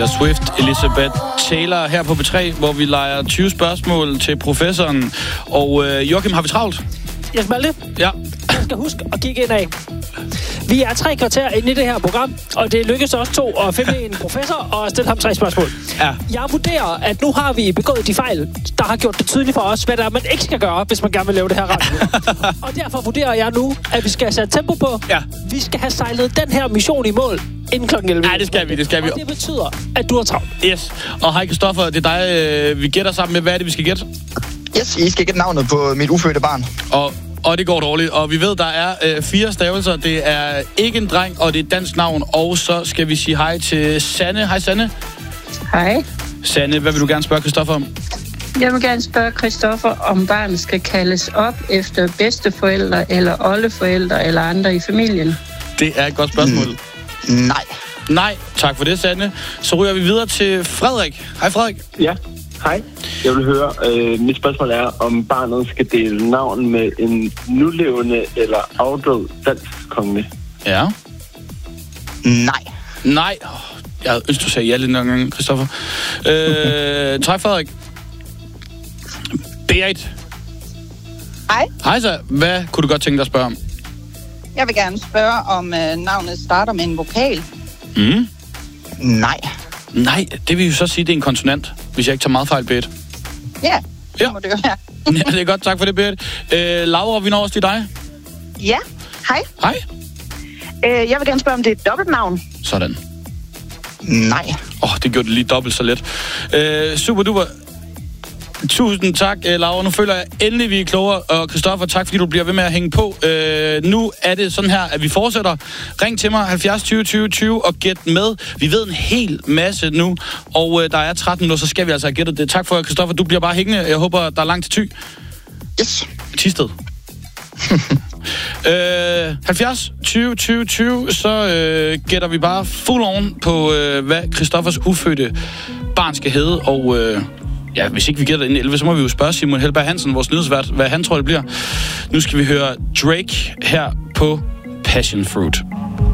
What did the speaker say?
Taylor Swift, Elizabeth Taylor her på B3, hvor vi leger 20 spørgsmål til professoren. Og Joachim, har vi travlt? Jeg skal det. Ja. Jeg skal huske at kigge ind af. Vi er 3 kvarter inde i det her program, og det lykkedes os 2 at finde en professor og stille ham 3 spørgsmål. Ja. Jeg vurderer, at nu har vi begået de fejl, der har gjort det tydeligt for os, hvad der man ikke skal gøre, hvis man gerne vil lave det her radio. Og derfor vurderer jeg nu, at vi skal have sat tempo på. Ja. Vi skal have sejlet den her mission i mål inden kl. 11. Ja, det skal vi. Og det betyder, at du har travlt. Yes. Og hej Christoffer, det er dig, vi gætter sammen med. Hvad er det, vi skal gætte? Yes, I skal gætte navnet på mit ufødte barn. Og det går dårligt. Og vi ved, der er 4 stavelser. Det er ikke en dreng, og det er et dansk navn. Og så skal vi sige hej til Sanne. Hej Sanne. Hej. Sanne, hvad vil du gerne spørge Christoffer om? Jeg vil gerne spørge Christoffer, om barnet skal kaldes op efter bedsteforældre, eller oldeforældre, eller andre i familien. Det er et godt spørgsmål. Nej. Nej, tak for det, Sanne. Så ryger vi videre til Frederik. Hej Frederik. Ja, hej. Jeg vil høre, mit spørgsmål er, om barnet skal dele navn med en nulevende eller afdød dansk konge. Ja. Nej. Nej. Jeg ønsker, du sagde ja lidt nogle gange, Christoffer. Tak, Frederik. Berit. Hej. Hej så. Hvad kunne du godt tænke dig at spørge om? Jeg vil gerne spørge, om navnet starter med en vokal. Mm. Nej. Nej, det vil jo så sige, det er en konsonant, hvis jeg ikke tager meget fejl, Berit. Ja, det Ja. må det jo være. Ja, det er godt. Tak for det, Berit. Laura, vi når også til dig. Ja, hej. Hej. Jeg vil gerne spørge, om det er et dobbeltnavn. Sådan. Nej. Det gjorde det lige dobbelt så let. Super duper. Tusind tak, Laura. Nu føler jeg endelig, vi er klogere. Og Christoffer, tak fordi du bliver ved med at hænge på. Nu er det sådan her, at vi fortsætter. Ring til mig 70 20 20 20 og gæt med. Vi ved en hel masse nu, og der er 13 minutter, så skal vi altså have gættet det. Tak for, Christoffer. Du bliver bare hængende. Jeg håber, der er langt til Thy. Yes. Tisted. 70 20 20 20, så gætter vi bare full on på, hvad Christoffers ufødte barn skal hedde, og ja, hvis ikke vi gætter inden 11, så må vi jo spørge Simon Helberg Hansen, vores nyhedsvært, hvad han tror, det bliver. Nu skal vi høre Drake her på Passion Fruit.